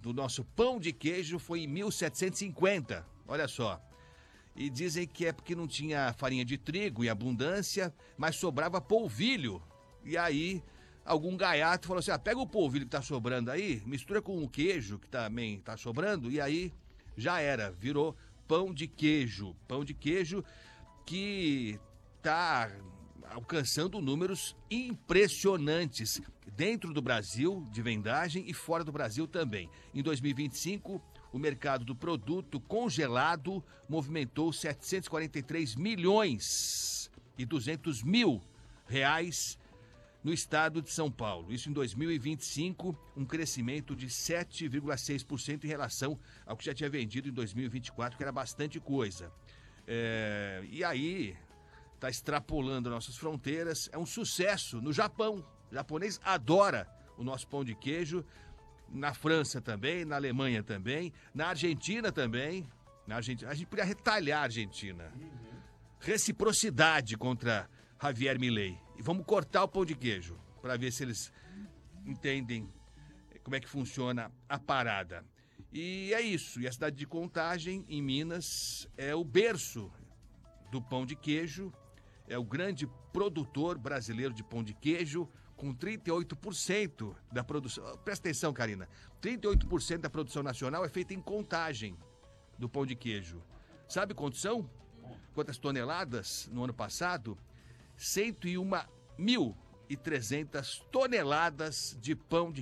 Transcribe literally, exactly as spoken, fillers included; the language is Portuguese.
do nosso pão de queijo foi em mil setecentos e cinquenta, olha só. E dizem que é porque não tinha farinha de trigo em abundância, mas sobrava polvilho. E aí, algum gaiato falou assim, ah, pega o polvilho que tá sobrando aí, mistura com o queijo que também tá sobrando, e aí já era, virou pão de queijo. Pão de queijo que tá alcançando números impressionantes dentro do Brasil, de vendagem, e fora do Brasil também. Em dois mil e vinte e cinco, o mercado do produto congelado movimentou setecentos e quarenta e três milhões e duzentos mil reais no estado de São Paulo. Isso em dois mil e vinte e cinco, um crescimento de sete vírgula seis por cento em relação ao que já tinha vendido em dois mil e vinte e quatro, que era bastante coisa. É, e aí, está extrapolando nossas fronteiras, é um sucesso no Japão. O japonês adora o nosso pão de queijo, na França também, na Alemanha também, na Argentina também. Na Argentina, a gente podia retalhar a Argentina. Reciprocidade contra Javier Milei. E vamos cortar o pão de queijo, para ver se eles entendem como é que funciona a parada. E é isso. E a cidade de Contagem, em Minas, é o berço do pão de queijo. É o grande produtor brasileiro de pão de queijo, com trinta e oito por cento da produção. Presta atenção, Karina. trinta e oito por cento da produção nacional é feita em Contagem do pão de queijo. Sabe quantos são? Quantas toneladas no ano passado? cento e um mil e trezentas toneladas de pão de